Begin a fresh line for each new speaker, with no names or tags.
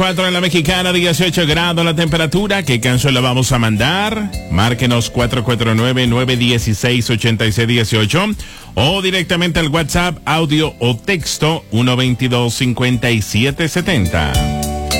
4 en la Mexicana, 18 grados la temperatura. ¿Qué canción la vamos a mandar? Márquenos 449-916-8618 o directamente al WhatsApp, audio o texto 122-5770.